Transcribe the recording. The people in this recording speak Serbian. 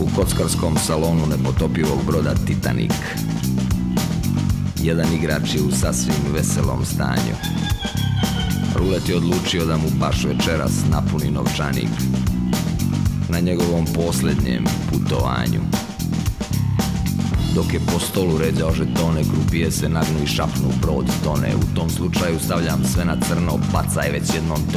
u kockarskom salonu nepotopivog broda Titanic. Jedan igrač je u sasvim veselom stanju. Rulet je odlučio da mu baš večeras napuni novčanik na njegovom posljednjem putovanju. Dok je po stolu ređao žetone, krupije se nagnu i šapnu, brod tone. U tom slučaju stavljam sve na crno, bacaj već jednom to.